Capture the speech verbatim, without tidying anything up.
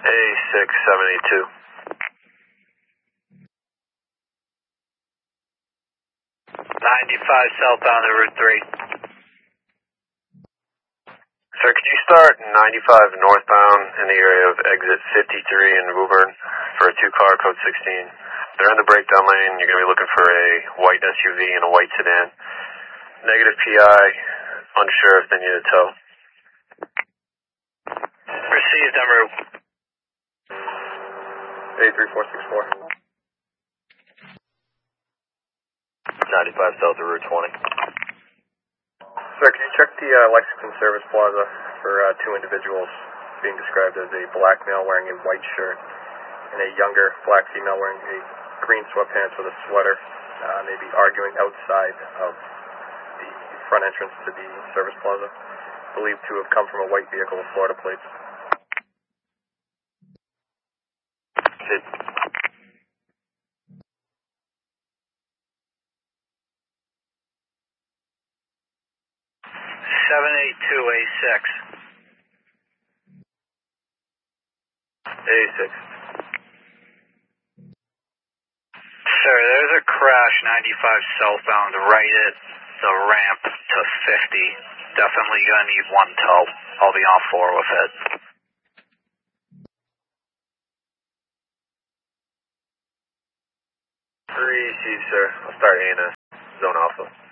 A six seven eight two. ninety-five southbound to Route three. Sir, could you start ninety-five northbound in the area of exit fifty-three in Woburn for a two-car code sixteen? They're in the breakdown lane. You're going to be looking for a white S U V and a white sedan. Negative P I, unsure if they need a tow. Received en route. A three four six four. ninety-five south of Route twenty. Sir, could you check the uh, Lexington Service Plaza for uh, two individuals being described as a black male wearing a white shirt and a younger black female wearing a green sweatpants with a sweater, uh, maybe arguing outside of the front entrance to the Service Plaza, believed to have come from a white vehicle with Florida plates. Sid. seven eight two A six. A six. Sir, there's a crash ninety-five southbound right at the ramp to fifty. Definitely gonna need one tow. I'll be on four with it. Three, sir. I'll start A N S. Zone Alpha.